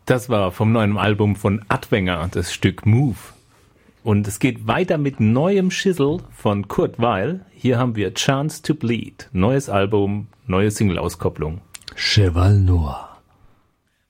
Das war vom neuen Album von Adwenger, das Stück Move. Und es geht weiter mit neuem Schissel von Kurt Weill. Hier haben wir Chance to Bleed. Neues Album, neue Single-Auskopplung. Cheval Noir.